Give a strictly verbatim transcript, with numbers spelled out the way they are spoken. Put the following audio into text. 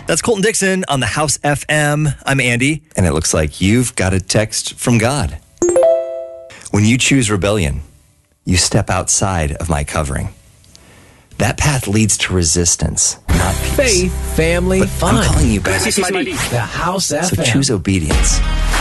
That's Colton Dixon on the House F M. I'm Andy. And it looks like you've got a text from God. When you choose rebellion, you step outside of my covering. That path leads to resistance, not peace. Faith, family, but fun. I'm calling you back. The House F M. So choose obedience.